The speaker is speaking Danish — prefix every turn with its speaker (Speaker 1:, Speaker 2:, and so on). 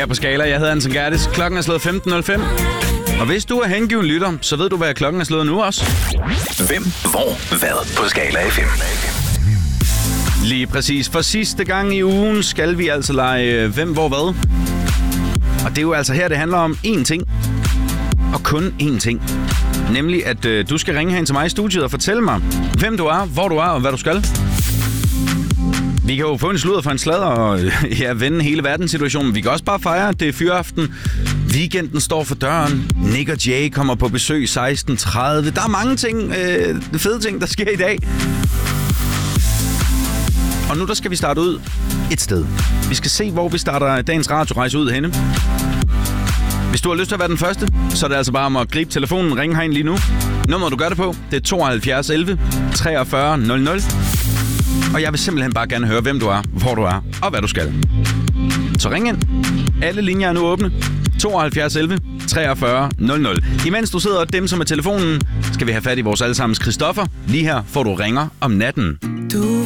Speaker 1: her på Skala. Jeg hedder Anton Gertis. Klokken er slået 15.05. Og hvis du er hengiven lytter, så ved du, hvad klokken er slået nu også.
Speaker 2: Hvem, hvor, hvad på Skala FM.
Speaker 1: Lige præcis. For sidste gang i ugen skal vi altså lege hvem, hvor, hvad. Og det er jo altså her, det handler om én ting. Og kun én ting. Nemlig, at du skal ringe hen til mig i studiet og fortælle mig, hvem du er, hvor du er og hvad du skal. Vi kan jo få en sludder for en sladder og vende hele verdenssituationen. Vi kan også bare fejre, det er fyraften. Weekenden står for døren. Nick og Jay kommer på besøg 16.30. Der er mange ting, fede ting, der sker i dag. Og nu der skal vi starte ud et sted. Vi skal se, hvor vi starter dagens radiorejse ud henne. Hvis du har lyst til at være den første, så er det altså bare om at gribe telefonen, ringe herind lige nu. Nummeret du gør det på, det er 72 11 43 00. Og jeg vil simpelthen bare gerne høre, hvem du er, hvor du er og hvad du skal. Så ring ind. Alle linjer er nu åbne. 72 11 43 00. Imens du sidder og dimser med telefonen, skal vi have fat i vores allesammens Christoffer. Lige her får du ringer om natten.
Speaker 3: Du